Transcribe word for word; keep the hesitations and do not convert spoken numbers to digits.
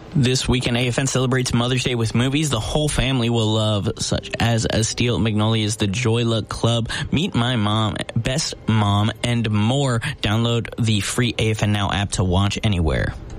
This weekend, A F N celebrates Mother's Day with movies the whole family will love, such as A Steel Magnolias, The Joy Luck Club, Meet My Mom, Best Mom, and more. Download the free A F N Now app to watch anywhere.